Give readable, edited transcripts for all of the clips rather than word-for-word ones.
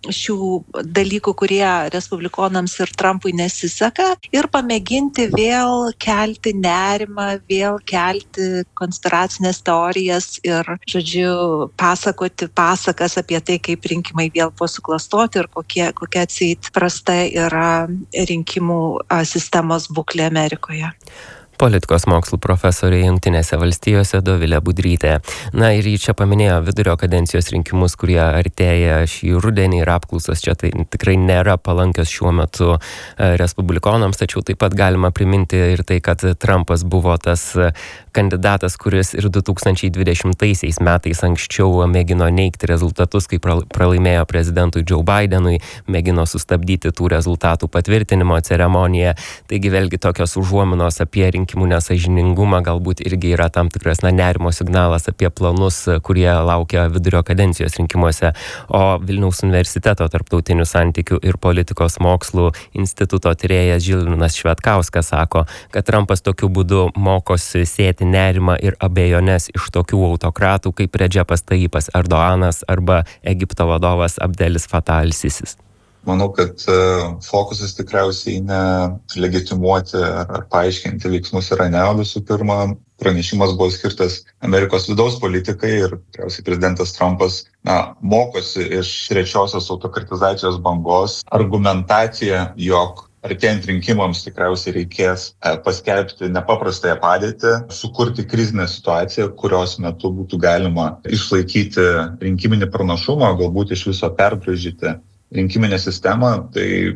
šių dalykų, kurie respublikonams ir Trumpui nesiseka, ir pamėginti vėl kelti nerimą, vėl kelti konspiracinės teorijas ir, žodžiu, pasakoti pasakas apie tai, kaip rinkimai vėl buvo suklastoti ir kokia atseit prasta yra rinkimų sistemos būklė Amerikoje. Politikos mokslų profesorė Jungtinėse valstijose Dovilė Budrytė. Na ir jį čia paminėjo vidurio kadencijos rinkimus, kurie artėja šį rudenį ir apklausos čia tai tikrai nėra palankios šiuo metu respublikonams, tačiau taip pat galima priminti ir tai, kad Trumpas buvo tas kandidatas, kuris ir 2020 metais anksčiau mėgino neigti rezultatus, kai pralaimėjo prezidentui Joe Bidenui, mėgino sustabdyti tų rezultatų patvirtinimo ceremoniją. Taigi vėlgi tokios užuominos apie rinkimų nesąžiningumą galbūt irgi yra tam tikras nerimo signalas apie planus, kurie laukia vidurio kadencijos rinkimuose. O Vilniaus universiteto tarptautinių santykių ir politikos mokslų instituto tyrėjas Žilvinas Švedkauskas sako, kad Trumpas tokiu būdu mokosi sėti nerimą ir abejones iš tokių autokratų kaip Redžepas Tayyipas Erdoanas arba Egipto vadovas Abdelis Fatah al-Sisis. Manau, kad fokusas tikriausiai ne legitimuoti ar paaiškinti veiksmus Irane, o visų pirma, pranešimas buvo skirtas Amerikos vidaus politikai ir tikriausiai prezidentas Trumpas mokosi iš trečiosios autokratizacijos bangos. Argumentacija, jog artėjant rinkimams tikriausiai reikės paskelbti nepaprastąją padėtį, sukurti krizinę situaciją, kurios metu būtų galima išlaikyti rinkiminį pranašumą, galbūt iš viso perbraižyti rinkiminę sistemą, tai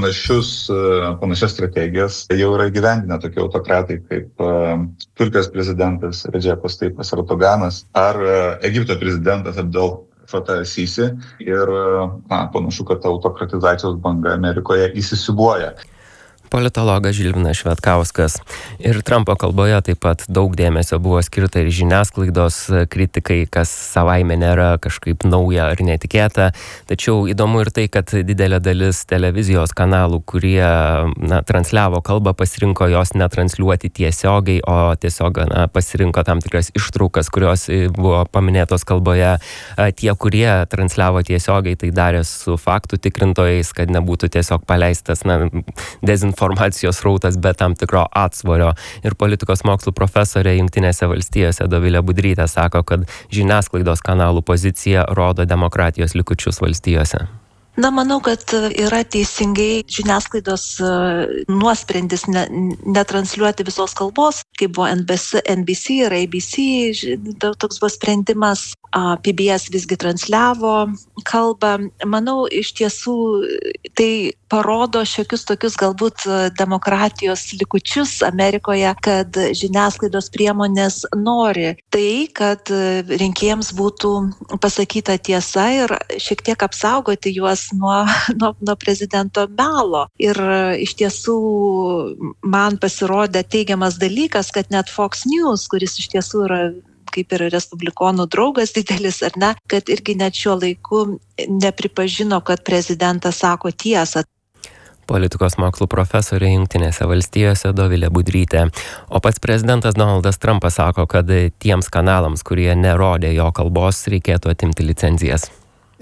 panašias strategijas jau yra įgyvendinę tokie autokratai kaip Turkijos prezidentas Redžepas Tayyipas Erdoganas ar Egipto prezidentas Abdel Fatah al-Sisi ir panašu, kad autokratizacijos banga Amerikoje įsisiūbuoja. Politologas Žilvinas Švedkauskas. Ir Trumpo kalboje taip pat daug dėmesio buvo skirta ir žiniasklaidos kritikai, kas savaime nėra kažkaip nauja ar netikėta. Tačiau įdomu ir tai, kad didelė dalis televizijos kanalų, kurie transliavo kalbą, pasirinko jos netransliuoti tiesiogiai, o tiesiog pasirinko tam tikras ištraukas, kurios buvo paminėtos kalboje. Tie, kurie transliavo tiesiogiai, tai darė su faktų tikrintojais, kad nebūtų tiesiog paleistas dezinformacijos rautas be tam tikro atsvorio. Ir politikos mokslų profesorė Jungtinėse valstijose Dovilė Budrytė sako, kad žiniasklaidos kanalų pozicija rodo demokratijos likučius valstijose. Manau, kad yra teisingai žiniasklaidos nuosprendis netransliuoti visos kalbos, kaip buvo NBC ir ABC, toks buvo sprendimas, PBS visgi transliavo kalbą. Manau, iš tiesų tai parodo šiokius tokius galbūt demokratijos likučius Amerikoje, kad žiniasklaidos priemonės nori tai, kad rinkėjams būtų pasakyta tiesa ir šiek tiek apsaugoti juos nuo prezidento melo. Ir iš tiesų man pasirodė teigiamas dalykas, kad net Fox News, kuris iš tiesų yra kaip ir respublikonų draugas didelis, ar ne, kad irgi net šiuo laiku nepripažino, kad prezidentas sako tiesą. Politikos mokslų profesorė Jungtinėse valstijose Dovilė Budrytė. O pats prezidentas Donaldas Trumpas sako, kad tiems kanalams, kurie nerodė jo kalbos, reikėtų atimti licenzijas.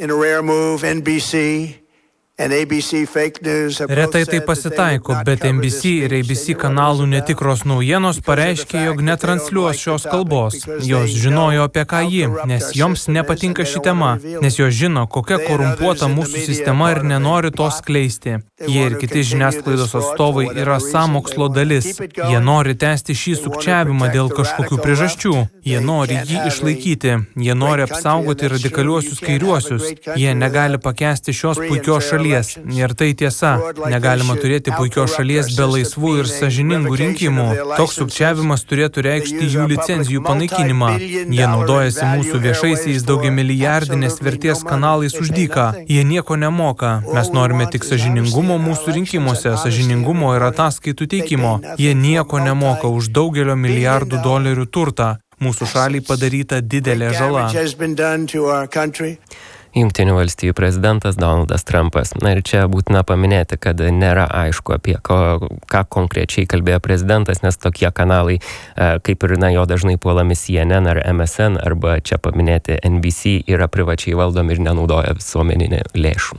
Retai tai pasitaiko, bet NBC ir ABC kanalų netikros naujienos pareiškė, jog netransliuos šios kalbos. Jos žinojo apie ką ji, nes joms nepatinka ši tema, nes jos žino, kokia korumpuota mūsų sistema ir nenori to skleisti. Jie ir kiti žiniasklaidos atstovai yra sąmokslo dalis. Jie nori tęsti šį sukčiavimą dėl kažkokių priežasčių. Jie nori jį išlaikyti. Jie nori apsaugoti radikaliuosius kairiuosius. Jie negali pakęsti šios puikios šalies. Ir tai tiesa, negalima turėti puikios šalies be laisvų ir sąžiningų rinkimų. Toks sukčiavimas turėtų reikšti jų licenzijų panaikinimą. Jie naudojasi mūsų viešaisiais daugiamilijardinės vertės kanalais už dyką. Jie nieko nemoka. Mes norime tik sąžiningumo mūsų rinkimuose, sąžiningumo ir ataskaitų teikimo. Jie nieko nemoka už daugelio milijardų dolerių turtą. Mūsų šaliai padaryta didelė žala. Jungtinių valstijų prezidentas Donaldas Trumpas. Na ir čia būtina paminėti, kad nėra aišku, apie ką konkrečiai kalbėjo prezidentas, nes tokie kanalai, kaip ir jo dažnai puolami CNN ar MSN, arba čia paminėti NBC, yra privačiai valdomi ir nenaudoja visuomeninį lėšų.